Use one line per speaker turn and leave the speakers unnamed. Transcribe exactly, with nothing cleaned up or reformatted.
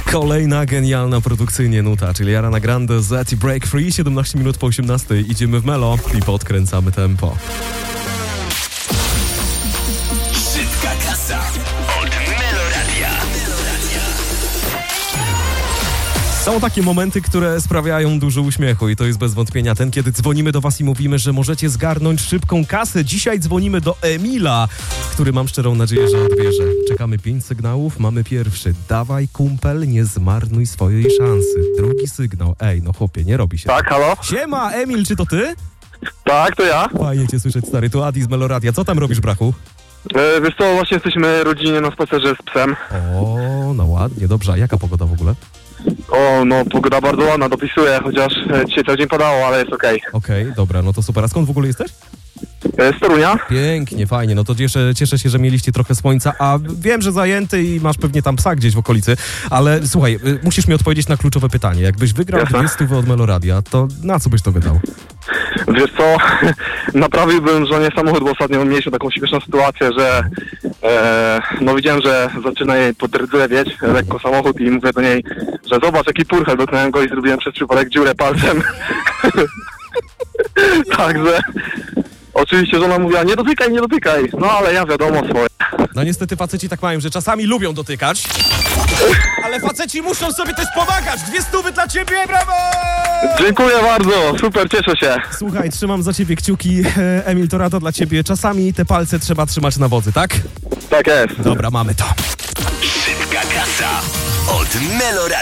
Kolejna genialna produkcyjnie nuta, czyli Ariana Grande z Break Free. siedemnaście minut po osiemnastej. Idziemy w melo i podkręcamy tempo.
Szybka kasa od Meloradia.
Są takie momenty, które sprawiają dużo uśmiechu i to jest bez wątpienia ten, kiedy dzwonimy do was i mówimy, że możecie zgarnąć szybką kasę. Dzisiaj dzwonimy do Emila, który mam szczerą nadzieję, że odbierze. Czekamy pięć sygnałów, mamy pierwszy. Dawaj kumpel, nie zmarnuj swojej szansy. Drugi sygnał. Ej, no chłopie, nie robi się.
Tak, halo?
Siema, Emil, czy to ty?
Tak, to ja.
Fajnie cię słyszeć, stary. Tu Adi z Meloradia. Co tam robisz, brachu?
E, wiesz co, właśnie jesteśmy rodzinnie na spacerze z psem.
O, no ładnie, dobrze. A jaka pogoda w ogóle?
O, no pogoda bardzo ładna, dopisuję, chociaż e, dzisiaj cały dzień padało, ale jest okej.
Okej, dobra, no to super. A skąd w ogóle jesteś?
Okay. Z Torunia?
Pięknie, fajnie, no to cieszę, cieszę się, że mieliście trochę słońca, a wiem, że zajęty i masz pewnie tam psa gdzieś w okolicy, ale słuchaj, y, musisz mi odpowiedzieć na kluczowe pytanie. Jakbyś wygrał
Jasne.
dwie stówy od Meloradia, to na co byś to wydał?
Wiesz co, naprawiłbym żonie samochód, bo ostatnio mieliśmy taką śmieszną sytuację, że e, no widziałem, że zaczyna jej podrdzewieć lekko samochód i mówię do niej, że zobacz jaki purchel, dotknąłem go i zrobiłem przez przypadek dziurę palcem. Także oczywiście żona mówiła, nie dotykaj, nie dotykaj, no ale ja wiadomo swoje.
No niestety faceci tak mają, że czasami lubią dotykać, ale faceci muszą sobie też pomagać. Dwie stówy dla ciebie, brawo!
Dziękuję bardzo, super, cieszę się.
Słuchaj, trzymam za ciebie kciuki, e, Emil, to rada dla ciebie. Czasami te palce trzeba trzymać na wodzy, tak?
Tak jest.
Dobra, mamy to.
Szybka kasa od Meloradia.